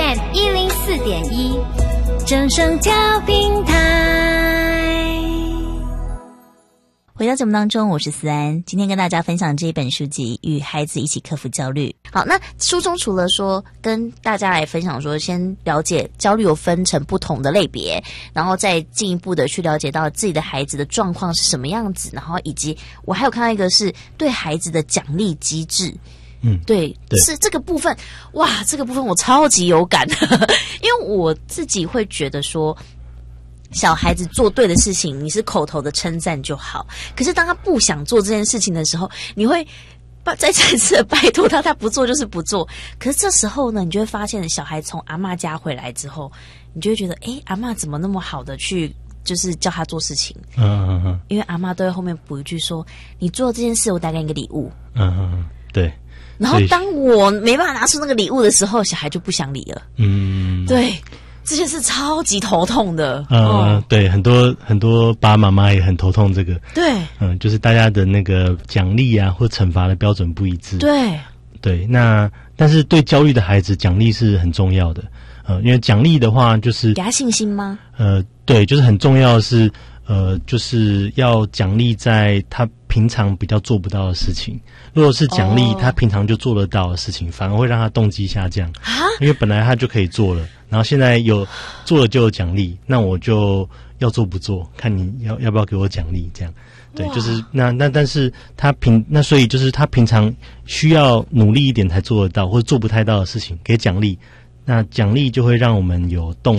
FM104.1，正声调频台。 回到节目当中，我是思安，今天跟大家分享这一本书籍《与孩子一起克服焦虑》。好，那书中除了说跟大家来分享说，先了解焦虑有分成不同的类别，然后再进一步的去了解到自己的孩子的状况是什么样子，然后以及我还有看到一个是对孩子的奖励机制。对，是这个部分，哇，这个部分我超级有感因为我自己会觉得说，小孩子做对的事情，你是口头的称赞就好。可是当他不想做这件事情的时候，你会再次的拜托他，他不做就是不做。可是这时候呢，你就会发现，小孩从阿嬷家回来之后，你就会觉得，阿嬷怎么那么好的去，就是叫他做事情。因为阿嬷都会后面补一句说：“你做这件事，我带给你个礼物。” 对。 然后当我没办法拿出那个礼物的时候，小孩就不想理了。对。这件事超级头痛的， 对，很多爸爸妈妈也很头痛这个，对，就是大家的那个奖励啊或惩罚的标准不一致，对，那但是对焦虑的孩子，奖励是很重要的，因为奖励的话就是给他信心吗？ 对，就是很重要的是，就是要奖励在他平常比较做不到的事情。如果是奖励他平常就做得到的事情，反而会让他动机下降，因为本来他就可以做了。然后现在有做了就有奖励，那我就要做不做，看你要不要给我奖励，这样。对，就是但是所以就是他平常需要努力一点才做得到，或者做不太到的事情，给奖励，那奖励就会让我们有动